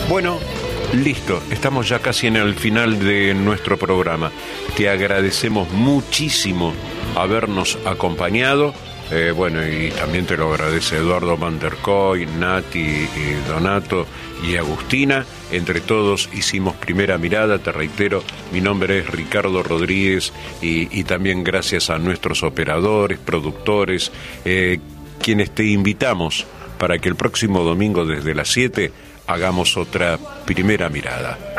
Bueno, listo, estamos ya casi en el final de nuestro programa. Te agradecemos muchísimo habernos acompañado. Bueno, y también te lo agradece Eduardo Van der Kooi, Nati, y Donato y Agustina. Entre todos hicimos Primera Mirada, te reitero, mi nombre es Ricardo Rodríguez y también gracias a nuestros operadores, productores, quienes te invitamos para que el próximo domingo desde las 7 hagamos otra Primera Mirada.